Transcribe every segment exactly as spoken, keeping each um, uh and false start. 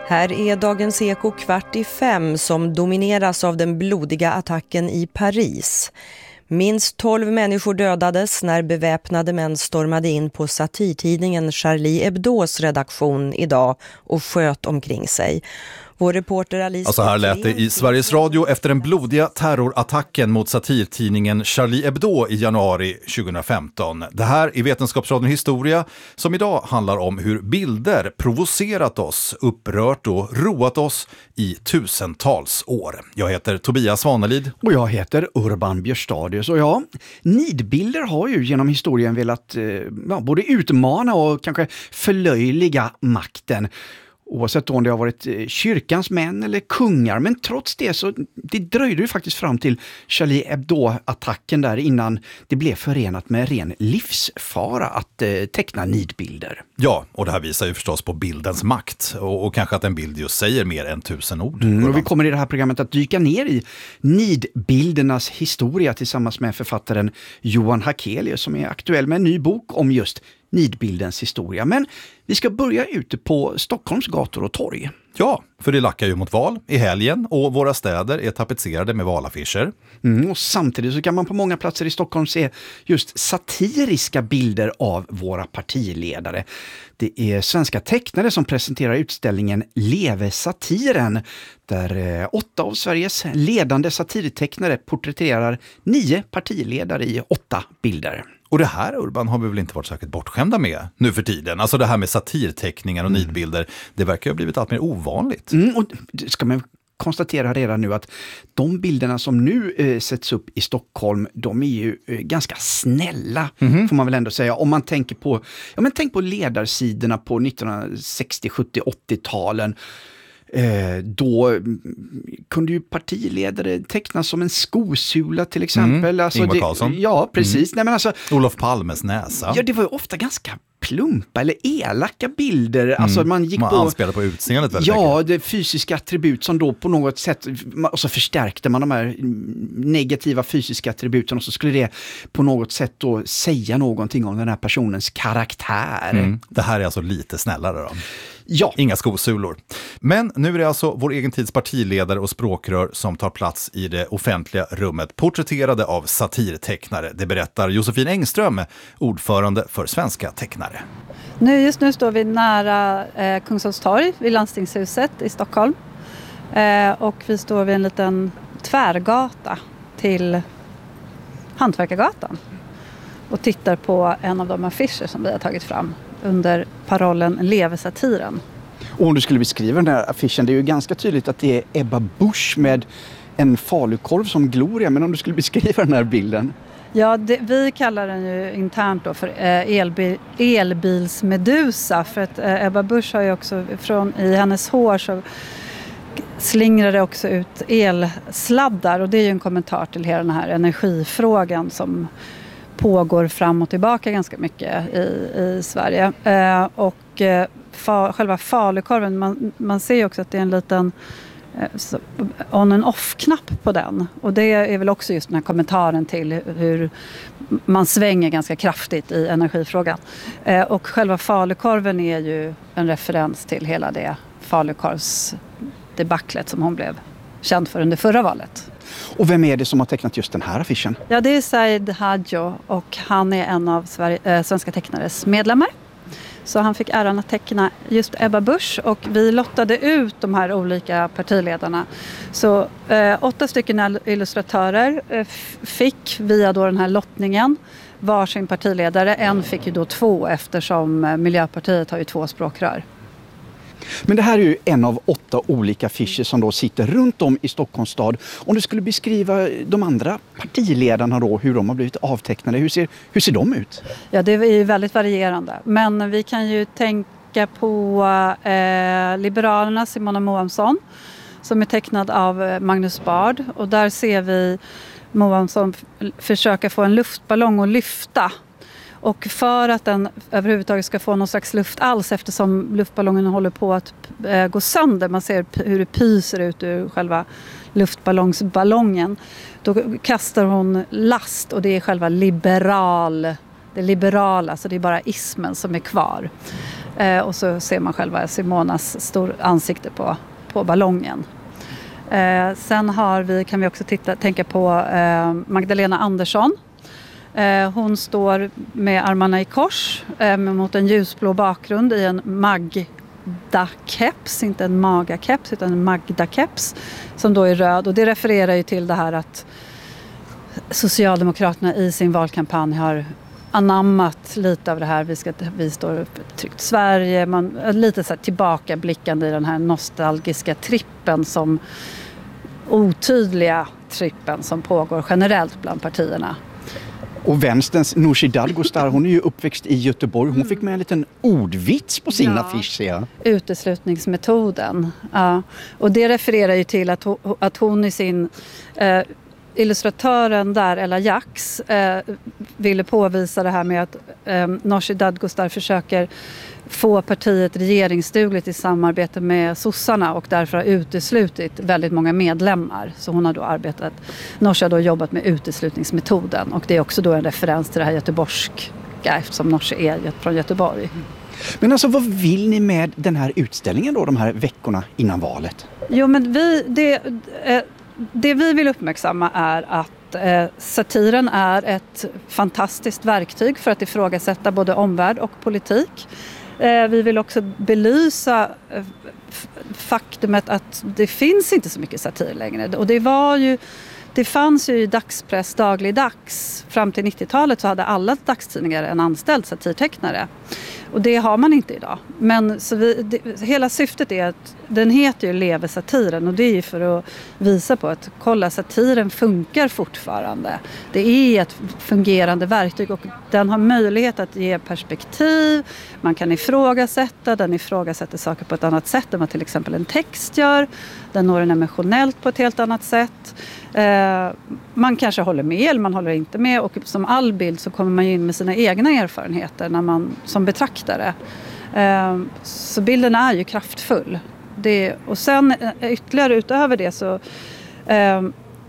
Här är Dagens Eko kvart i fem som domineras av den blodiga attacken i Paris. Minst tolv människor dödades när beväpnade män stormade in på satirtidningen Charlie Hebdos redaktion idag och sköt omkring sig. Vår reporter Alice... Alltså här lät det i Sveriges Radio efter den blodiga terrorattacken mot satirtidningen Charlie Hebdo i januari tjugohundrafemton. Det här är Vetenskapsradion Historia som idag handlar om hur bilder provocerat oss, upprört och roat oss i tusentals år. Jag heter Tobias Svanelid. Och jag heter Urban Björstadius. Och ja, nidbilder har ju genom historien velat eh, ja, både utmana och kanske förlöjliga makten. Oavsett om det har varit kyrkans män eller kungar. Men trots det så det dröjde ju faktiskt fram till Charlie Hebdo-attacken där innan det blev förenat med ren livsfara att eh, teckna nidbilder. Ja, och det här visar ju förstås på bildens makt. Och, och kanske att en bild just säger mer än tusen ord. Mm, och vi kommer i det här programmet att dyka ner i nidbildernas historia tillsammans med författaren Johan Hakelius som är aktuell med en ny bok om just nidbildens historia. Men vi ska börja ute på Stockholms gator och torg. Ja, för det lackar ju mot val i helgen och våra städer är tapetserade med valaffischer. Mm, och samtidigt så kan man på många platser i Stockholm se just satiriska bilder av våra partiledare. Det är svenska tecknare som presenterar utställningen Leve satiren där eh, åtta av Sveriges ledande satirtecknare porträtterar nio partiledare i åtta bilder. Och det här, Urban, har vi väl inte varit särskilt bortskämda med nu för tiden. Alltså det här med satirteckningar och mm. nidbilder, det verkar ha blivit allt mer ovanligt. Mm, och ska man konstatera redan nu att de bilderna som nu eh, sätts upp i Stockholm, de är ju eh, ganska snälla, mm. får man väl ändå säga. Om man tänker på, ja, men tänk på ledarsidorna på nittonhundrasextio, sjuttio, åttio-talen. Eh, då kunde ju partiledare tecknas som en skosula till exempel. Mm. Alltså Ingvar det, Carlsson. Ja, precis. Mm. Nej, men alltså, Olof Palmes näsa. Ja, det var ju ofta ganska plumpa eller elaka bilder. Mm. Alltså man gick man på... anspelade på utseendet väldigt Ja, mycket. det fysiska attribut som då på något sätt... Och så förstärkte man de här negativa fysiska attributen och så skulle det på något sätt då säga någonting om den här personens karaktär. Mm. Det här är alltså lite snällare då. Ja. Inga skosulor. Men nu är det alltså vår egen tids partiledare och språkrör som tar plats i det offentliga rummet, porträtterade av satirtecknare. Det berättar Josefin Engström, ordförande för Svenska tecknare. Nu, just nu står vi nära eh, Kungsholms torg vid Landstingshuset i Stockholm. Eh, och vi står vid en liten tvärgata till Hantverkargatan. Och tittar på en av de affischer som vi har tagit fram under parollen Leve satiren. Och om du skulle beskriva den här affischen, det är ju ganska tydligt att det är Ebba Busch med en falukorv som gloria. Men om du skulle beskriva den här bilden? Ja, det, vi kallar den ju internt då för eh, elbil, elbilsmedusa. För att eh, Ebba Busch har ju också, från, i hennes hår så slingrar det också ut elsladdar. Och det är ju en kommentar till hela den här energifrågan som pågår fram och tillbaka ganska mycket i, i Sverige. Eh, och eh, fa, själva falukorven, man, man ser ju också att det är en liten eh, on and off-knapp på den. Och det är väl också just den här kommentaren till hur man svänger ganska kraftigt i energifrågan. Eh, och själva falukorven är ju en referens till hela det falukorvsdebaclet som hon blev känd för under förra valet. Och vem är det som har tecknat just den här affischen? Ja, det är Said Hadjo och han är en av Sverige, äh, Svenska tecknares medlemmar. Så han fick äran att teckna just Ebba Busch och vi lottade ut de här olika partiledarna. Så äh, åtta stycken illustratörer äh, fick via då den här lottningen varsin partiledare. En fick ju då två eftersom äh, Miljöpartiet har ju två språkrör. Men det här är ju en av åtta olika affischer som då sitter runt om i Stockholms stad. Om du skulle beskriva de andra partiledarna då, hur de har blivit avtecknade, hur ser, hur ser de ut? Ja, det är ju väldigt varierande. Men vi kan ju tänka på eh, Liberalerna, Simona Moamsson, som är tecknad av Magnus Bard. Och där ser vi Moamsson försöka få en luftballong att lyfta. Och för att den överhuvudtaget ska få någon slags luft alls eftersom luftballongen håller på att äh, gå sönder. Man ser hur det pyser ut ur själva luftballongsballongen. Då kastar hon last och det är själva liberal, det liberala, så det är bara ismen som är kvar. Eh, och så ser man själva Simonas stor ansikte på, på ballongen. Eh, sen har vi, kan vi också titta, tänka på eh, Magdalena Andersson. Eh, hon står med armarna i kors eh, mot en ljusblå bakgrund i en Magda-keps, inte en Maga-keps utan en Magda-keps som då är röd. Och det refererar ju till det här att Socialdemokraterna i sin valkampanj har anammat lite av det här. Vi, ska, vi står upp ett tryggt Sverige. Man, lite så här tillbakablickande i den här nostalgiska trippen som otydliga trippen som pågår generellt bland partierna. Och vänsterns Nooshi Dadgostar, hon är ju uppväxt i Göteborg. Hon fick med en liten ordvits på sin ja. affisch. Ja. Uteslutningsmetoden. Ja. Och det refererar ju till att hon, att hon i sin... Eh, illustratören där, Ella Jax, eh, ville påvisa det här med att eh, Nooshi Dadgostar försöker få partiet regeringsdugligt i samarbete med sossarna och därför har uteslutit väldigt många medlemmar. Så hon har då arbetat, Nooshi har då jobbat med uteslutningsmetoden och det är också då en referens till det här göteborgska eftersom Nooshi är från Göteborg. Men alltså vad vill ni med den här utställningen då de här veckorna innan valet? Jo men vi, det... Eh, Det vi vill uppmärksamma är att eh, satiren är ett fantastiskt verktyg för att ifrågasätta både omvärld och politik. Eh, vi vill också belysa eh, faktumet att det finns inte så mycket satir längre. Och det var ju, det fanns ju i dagspress dagligdags. Fram till nittiotalet så hade alla dagstidningar en anställd satirtecknare. Och det har man inte idag. Men så vi, det, hela syftet är att den heter ju Leve satiren och det är ju för att visa på att kolla satiren funkar fortfarande. Det är ett fungerande verktyg och den har möjlighet att ge perspektiv. Man kan ifrågasätta, den ifrågasätter saker på ett annat sätt än vad till exempel en text gör. Den når en emotionellt på ett helt annat sätt. Eh, man kanske håller med eller man håller inte med och som all bild så kommer man ju in med sina egna erfarenheter när man som betraktare. Eh, så bilden är ju kraftfull. Det, och sen ytterligare utöver det så eh,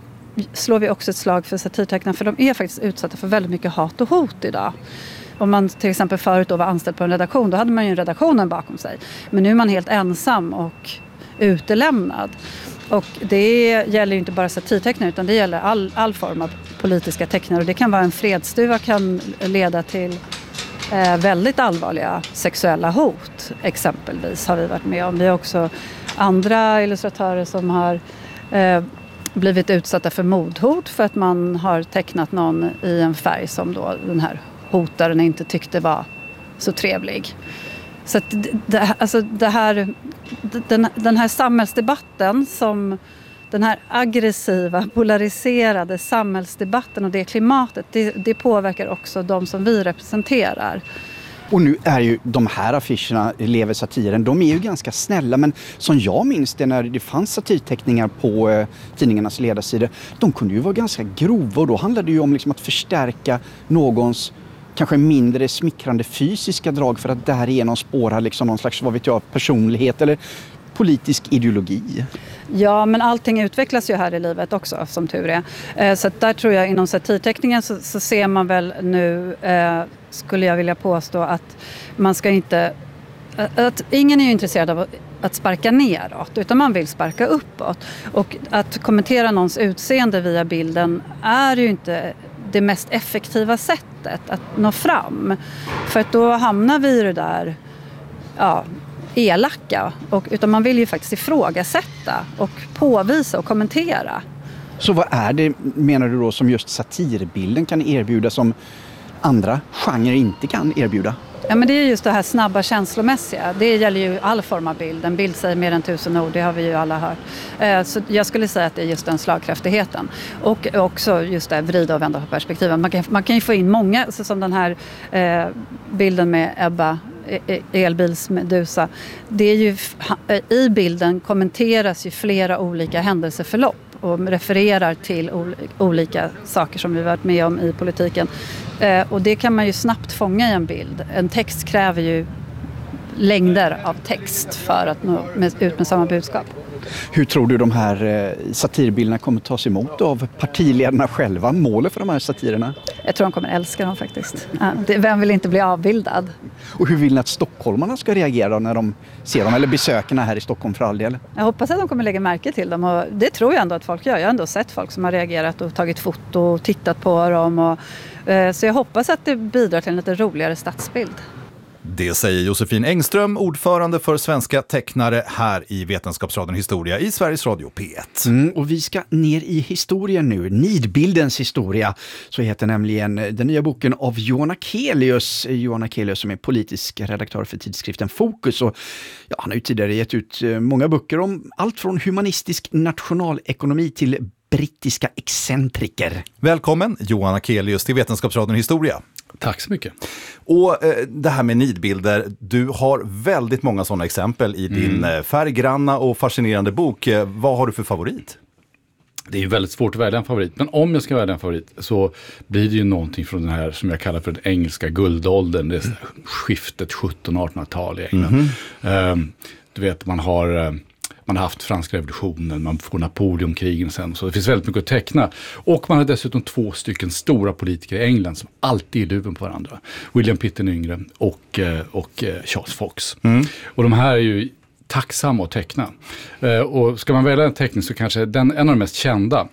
slår vi också ett slag för satirtecknare för de är faktiskt utsatta för väldigt mycket hat och hot idag. Om man till exempel förut då var anställd på en redaktion då hade man ju en redaktionen bakom sig. Men nu är man helt ensam och utelämnad. Och det gäller ju inte bara satirtecknare utan det gäller all, all form av politiska tecknare. Och det kan vara en fredsduva kan leda till eh, väldigt allvarliga sexuella hot exempelvis har vi varit med om. Vi har också andra illustratörer som har eh, blivit utsatta för mordhot för att man har tecknat någon i en färg som då den här hotaren inte tyckte var så trevlig. Så att det, alltså det här, den, den här samhällsdebatten som den här aggressiva, polariserade samhällsdebatten och det klimatet, det, det påverkar också de som vi representerar. Och nu är ju de här affischerna, Lever satiren, de är ju ganska snälla men som jag minns det när det fanns satirteckningar på eh, tidningarnas ledarsidor, de kunde ju vara ganska grova och då handlade det ju om liksom att förstärka någons kanske mindre smickrande fysiska drag för att därigenom spåra liksom någon slags, vad vet jag, personlighet eller politisk ideologi. Ja, men allting utvecklas ju här i livet också, som tur är. Eh, så att där tror jag inom satirteckningen så, så ser man väl nu, eh, skulle jag vilja påstå, att man ska inte... Att ingen är ju intresserad av att sparka neråt, utan man vill sparka uppåt. Och att kommentera någons utseende via bilden är ju inte det mest effektiva sättet att nå fram. För att då hamnar vi i det där... Ja, elaka, och, utan man vill ju faktiskt ifrågasätta och påvisa och kommentera. Så vad är det, menar du då, som just satirbilden kan erbjuda som andra genrer inte kan erbjuda? Ja, men det är just det här snabba känslomässiga. Det gäller ju all form av bild. En bild säger mer än tusen ord, det har vi ju alla hört. Så jag skulle säga att det är just den slagkraftigheten. Och också just det vrida och vända på perspektiven. Man kan, man kan ju få in många, så som den här eh, bilden med Ebba elbilsmedusa. Det är ju, i bilden kommenteras ju flera olika händelseförlopp och refererar till olika saker som vi varit med om i politiken. Eh, och det kan man ju snabbt fånga i en bild. En text kräver ju längder av text för att nå med, ut med samma budskap. Hur tror du de här eh, satirbilderna kommer tas emot av partiledarna själva? Målet för de här satirerna? Jag tror de kommer älska dem faktiskt. Ja, det, vem vill inte bli avbildad? Och hur vill ni att stockholmarna ska reagera när de ser dem? Eller besökarna här i Stockholm för all del? Jag hoppas att de kommer lägga märke till dem. Och det tror jag ändå att folk gör. Jag har ändå sett folk som har reagerat och tagit foto och tittat på dem. Och, eh, så jag hoppas att det bidrar till en lite roligare stadsbild. Det säger Josefin Engström, ordförande för Svenska tecknare här i Vetenskapsradion Historia i Sveriges Radio P ett. Mm, och vi ska ner i historien nu, nidbildens historia. Så heter nämligen den nya boken av Johan Akelius. Johan Akelius som är politisk redaktör för tidskriften Fokus. Och, ja, han har ju tidigare gett ut många böcker om allt från humanistisk nationalekonomi till brittiska excentriker. Välkommen Johan Akelius till Vetenskapsradion Historia. Tack så mycket. Och eh, det här med nidbilder, du har väldigt många sådana exempel i din mm. eh, färggranna och fascinerande bok. Eh, vad har du för favorit? Det är ju väldigt svårt att välja en favorit, men om jag ska välja en favorit så blir det ju någonting från den här som jag kallar för den engelska guldåldern, det är skiftet sjuttonhundratal artonhundratal i England. Mm. Um, du vet, man har... Man har haft franska revolutionen, man får Napoleonkrigen sen. Så det finns väldigt mycket att teckna. Och man har dessutom två stycken stora politiker i England som alltid är i luven på varandra. William Pitt den yngre och, och Charles Fox. Mm. Och de här är ju tacksamma att teckna. Och ska man välja en teckning så kanske den, en av de mest kända,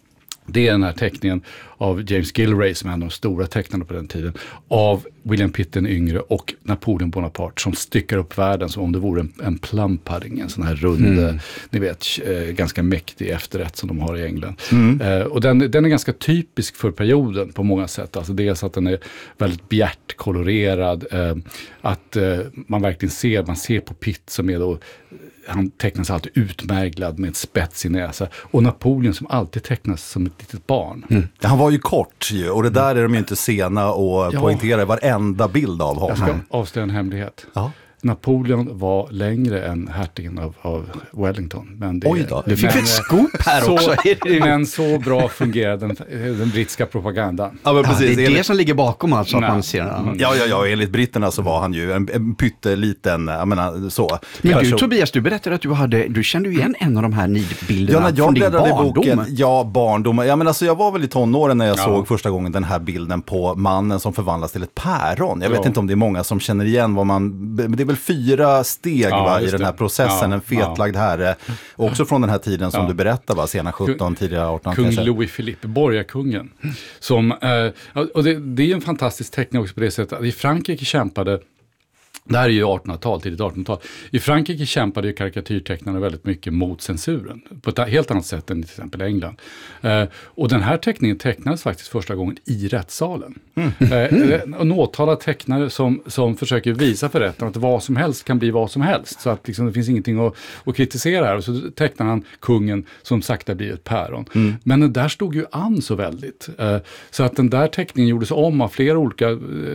det är den här teckningen av James Gillray som är en av de stora tecknarna på den tiden, av William Pitt den yngre och Napoleon Bonaparte som styckar upp världen som om det vore en, en plum pudding, en sån här rund, mm. ni vet, eh, ganska mäktig efterrätt som de har i England. Mm. Eh, och den, den är ganska typisk för perioden på många sätt. Alltså dels att den är väldigt bjärt kolorerad, eh, att eh, man verkligen ser, man ser på Pitt som är då, han tecknas alltid utmärglad med ett spets i näsa. Och Napoleon som alltid tecknas som ett litet barn. Mm. Han var ju kort ju, och det där är de ju inte sena och ja. poängtera i varenda bild av honom. Jag ska avslöja en hemlighet. Ja. Napoleon var längre än hertigen av, av Wellington. Men det, Oj då, du fick ett scoop här så, också. Men så bra fungerar den, den brittiska propagandan. Ja, men precis, ja, det är enligt... det som ligger bakom alltså. Att man ser, ja. Ja, ja, ja, enligt britterna så var han ju en, en pytteliten, jag menar så. Men du Tobias, du berättade att du hade, du kände ju igen en av de här nidbilderna ja, när jag från din barndom. Boken, ja, barndom. Ja, men alltså, jag var väl i tonåren när jag ja. såg första gången den här bilden på mannen som förvandlas till ett päron. Jag vet ja. inte om det är många som känner igen vad man, det är väl fyra steg ja, va, i den här processen, ja, en fetlagd ja. herre. Också från den här tiden som ja. du berättar, va, sena sjutton, tidigare arton. Kung Louis Philippe, borgarkungen. Som, eh, och det, det är en fantastisk teckning också på det sättet att i Frankrike kämpade, det här är ju artonhundratal, tidigt artonhundratal. I Frankrike kämpade ju karikatyrtecknarna väldigt mycket mot censuren. På ett helt annat sätt än till exempel England. Eh, och den här teckningen tecknades faktiskt första gången i rättssalen. Mm. Eh, en åtalad tecknare som, som försöker visa för rätten att vad som helst kan bli vad som helst. Så att liksom, det finns ingenting att, att kritisera här. Och så tecknar han kungen som sakta blir ett päron. Mm. Men den där stod ju an så väldigt. Eh, så att den där teckningen gjordes om av flera olika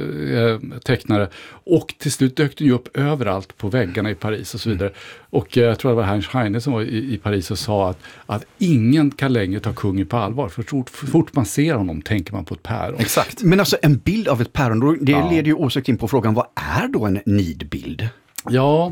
eh, tecknare. Och till slut dök den ju upp överallt på väggarna i Paris och så vidare. Och jag tror det var Ernst Heine som var i, i Paris och sa att, att ingen kan längre ta kungen på allvar. För fort, för fort man ser honom tänker man på ett päron. Exakt. Men alltså en bild av ett päron, det ja. leder ju osökt in på frågan, vad är då en nidbild? Ja,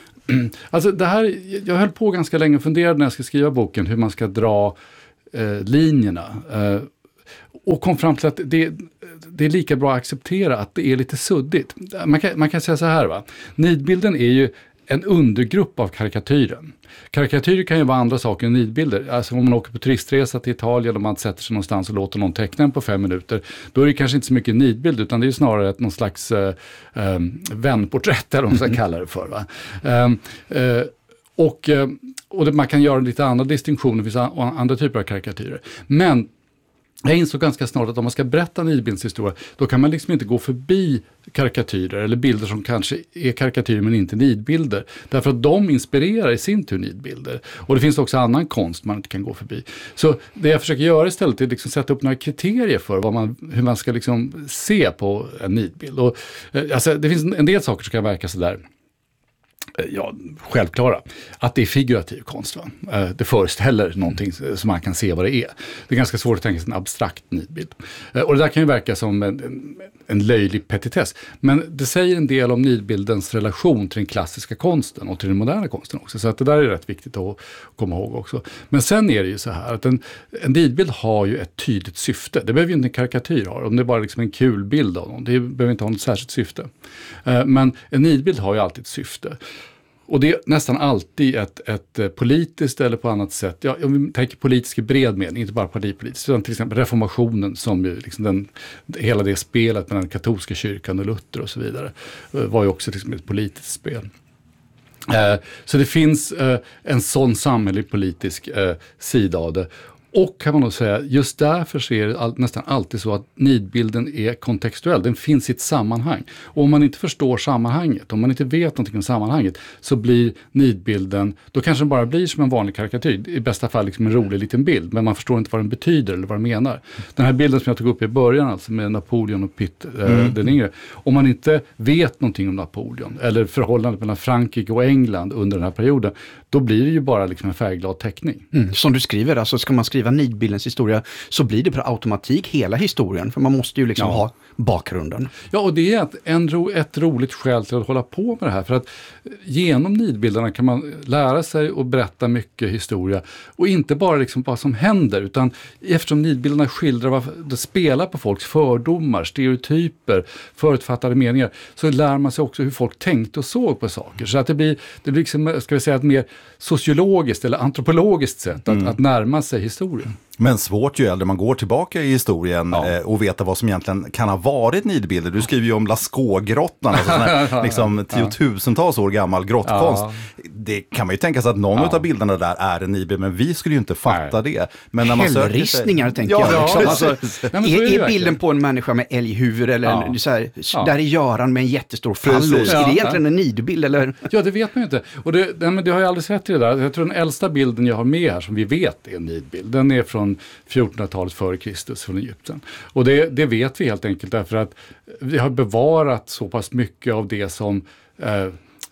alltså det här, jag höll på ganska länge och funderade när jag ska skriva boken hur man ska dra eh, linjerna. Eh, och kom fram till att det, det är lika bra att acceptera att det är lite suddigt. Man kan, man kan säga så här, va. Nidbilden är ju en undergrupp av karikatyren. Karikatyrer kan ju vara andra saker än nidbilder. Alltså om man åker på turistresa till Italien och man sätter sig någonstans och låter någon teckna på fem minuter, då är det kanske inte så mycket nidbild utan det är snarare ett, någon slags uh, um, vänporträtt eller vad man ska kalla det för. Va? Um, uh, och uh, och det, man kan göra lite andra distinktioner, det finns andra typer av karikatyrer. Men jag insåg ganska snart att om man ska berätta nidbildshistoria, då kan man liksom inte gå förbi karikatyrer eller bilder som kanske är karikatyrer men inte nidbilder. Därför att de inspirerar i sin tur nidbilder. Och det finns också annan konst man inte kan gå förbi. Så det jag försöker göra istället är liksom sätta upp några kriterier för vad man, hur man ska liksom se på en nidbild. Och, alltså, det finns en del saker som kan verka sådär Ja, självklara. Att det är figurativ konst. Va? Det föreställer någonting som man kan se vad det är. Det är ganska svårt att tänka sig en abstrakt nidbild. Och det där kan ju verka som en, en löjlig petitess. Men det säger en del om nidbildens relation till den klassiska konsten och till den moderna konsten också. Så att det där är rätt viktigt att komma ihåg också. Men sen är det ju så här att en, en nidbild har ju ett tydligt syfte. Det behöver ju inte en karikatyr ha. Om det är bara liksom en kul bild av någon. Det behöver inte ha något särskilt syfte. Men en nidbild har ju alltid ett syfte. Och det är nästan alltid ett, ett politiskt eller på annat sätt, ja, om vi tänker politisk i bred mening, inte bara partipolitiskt, utan till exempel reformationen som ju liksom den, hela det spelet mellan den katolska kyrkan och Luther och så vidare var ju också liksom ett politiskt spel. Eh, så det finns eh, en sån samhällelig politisk eh, sida av det. Och kan man nog säga, just därför så är det all, nästan alltid så att nidbilden är kontextuell. Den finns i ett sammanhang. Och om man inte förstår sammanhanget, om man inte vet någonting om sammanhanget, så blir nidbilden, då kanske den bara blir som en vanlig karikatyr. I bästa fall liksom en rolig liten bild, men man förstår inte vad den betyder eller vad den menar. Den här bilden som jag tog upp i början, alltså med Napoleon och Pitt eh, mm. den yngre. Om man inte vet någonting om Napoleon, eller förhållandet mellan Frankrike och England under den här perioden, då blir det ju bara liksom en färgglad teckning. Mm. Som du skriver, alltså ska man skriva nidbildens historia så blir det per automatik hela historien, för man måste ju liksom ja. ha bakgrunden. Ja, och det är ett, en ro, ett roligt skäl till att hålla på med det här, för att genom nidbilderna kan man lära sig och berätta mycket historia, och inte bara liksom vad som händer, utan eftersom nidbilderna skildrar vad det spelar på folks fördomar, stereotyper, förutfattade meningar, så lär man sig också hur folk tänkte och såg på saker. Så att det blir, det blir liksom, ska vi säga, ett mer sociologiskt eller antropologiskt sätt att, mm. att närma sig historien. Men svårt ju äldre man går tillbaka i historien ja. eh, och veta vad som egentligen kan ha varit nidbilder. Du skriver ju om Lascaux-grottan, alltså sån här, liksom tiotusentals år gammal grottkonst. Ja. Det kan man ju tänka sig att någon ja. av bilderna där är en nidbild, men vi skulle ju inte fatta Nej. det. Men när man Hällristningar sig... tänker ja, jag. Liksom. Ja, alltså, Nej, är, är bilden på en människa med älghuvud eller ja. en, så här, ja. där är Göran med en jättestor fallos? Ja. Är det egentligen en nidbild? Eller? Ja, det vet man ju inte. Och det, nej, men det har jag aldrig sett i det där. Jag tror den äldsta bilden jag har med här som vi vet är en nidbild. Den är från fjortonhundratalet före Kristus från Egypten. Och det, det vet vi helt enkelt därför att vi har bevarat så pass mycket av det som eh,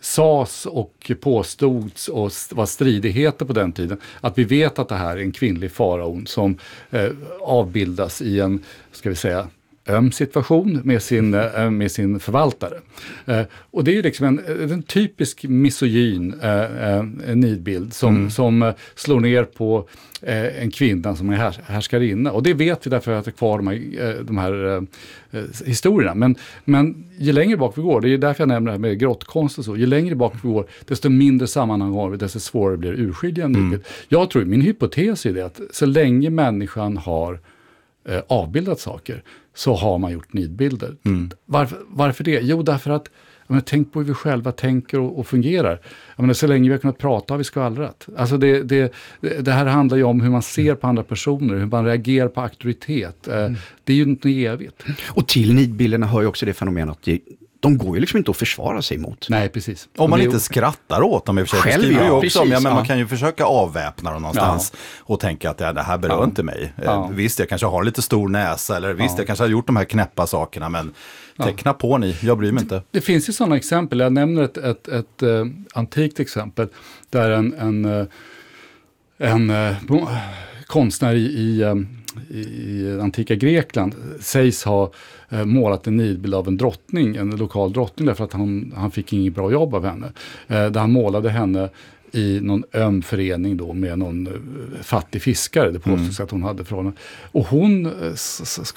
sas och påstods och var stridigheter på den tiden, att vi vet att det här är en kvinnlig faraon som eh, avbildas i en, ska vi säga, öm situation med sin, med sin förvaltare. Eh, och det är ju liksom en, en typisk misogyn eh, nidbild som, mm. som slår ner på eh, en kvinna som är härs, härskarinna. Och det vet vi därför att det är kvar de här, de här eh, historierna. Men, men ju längre bak vi går, det är därför jag nämner det här med grottkonst och så, ju längre bak vi går, desto mindre sammanhang har vi, desto svårare blir urskilja en nidbild. Mm. Jag tror, min hypotes är det att så länge människan har eh, avbildat saker så har man gjort nidbilder. Mm. Varför, varför det? Jo, därför att men, tänk på hur vi själva tänker och, och fungerar. Jag menar, så länge vi har kunnat prata har vi skvallrat. Alltså det, det, det här handlar ju om hur man ser på andra personer, hur man reagerar på auktoritet. Mm. Det är ju inte evigt. Och till nidbilderna hör ju också det fenomenet att det, de går ju liksom inte att försvara sig mot. Nej, precis. Om man inte ju... skrattar åt dem i och för sig. Själv, ja, ju också precis, om, ja, men ja. Man kan ju försöka avväpna dem någonstans ja. och tänka att ja, det här berör ja. inte mig. Ja. Visst, jag kanske har lite stor näsa eller visst, ja. jag kanske har gjort de här knäppa sakerna, men teckna ja. på ni, jag bryr mig inte. Det, det finns ju sådana exempel. Jag nämner ett, ett, ett, ett uh, antikt exempel där en, en, uh, en uh, konstnär i, i um, i antika Grekland sägs ha eh, målat en nidbild av en drottning, en lokal drottning, därför att han, han fick inget bra jobb av henne. Eh, där han målade henne i någon öm förening då med någon uh, fattig fiskare, det påstås mm. att hon hade från. Och hon uh, ska